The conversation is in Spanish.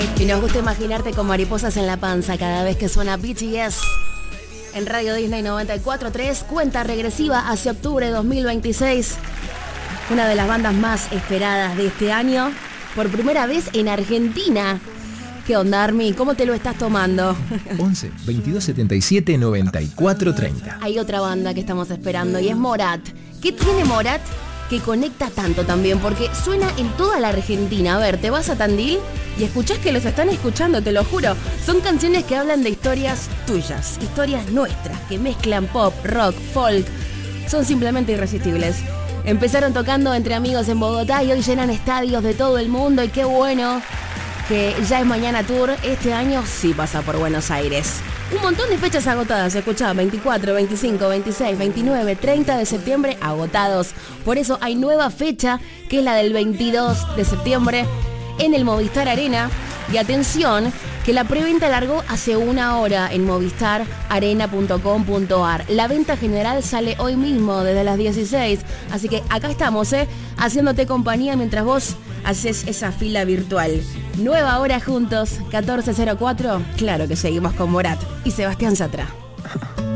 Y nos gusta imaginarte con mariposas en la panza cada vez que suena BTS. En Radio Disney 94.3, cuenta regresiva hacia octubre de 2026. Una de las bandas más esperadas de este año. Por primera vez en Argentina. ¿Qué onda, Armi? ¿Cómo te lo estás tomando? 11 22 77 94 30. Hay otra banda que estamos esperando y es Morat. ¿Qué tiene Morat que conecta tanto también? Porque suena en toda la Argentina. A ver, te vas a Tandil y escuchás que los están escuchando, te lo juro. Son canciones que hablan de historias tuyas, historias nuestras, que mezclan pop, rock, folk. Son simplemente irresistibles. Empezaron tocando entre amigos en Bogotá y hoy llenan estadios de todo el mundo. Y qué bueno que ya es Mañana Tour. Este año sí pasa por Buenos Aires. Un montón de fechas agotadas, escuchá, 24, 25, 26, 29, 30 de septiembre agotados. Por eso hay nueva fecha, que es la del 22 de septiembre en el Movistar Arena. Y atención, que la preventa largó hace una hora en movistararena.com.ar. La venta general sale hoy mismo desde las 16. Así que acá estamos, haciéndote compañía mientras vos haces esa fila virtual. Nueva hora juntos, 14:04. Claro que seguimos con Morat y Sebastián Yatra.